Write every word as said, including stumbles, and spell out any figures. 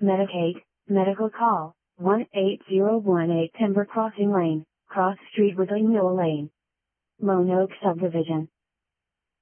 Medicaid, medical call, one eight zero one eight Timber Crossing Lane, Cross Street with Mill Lane. Lone Oak Subdivision.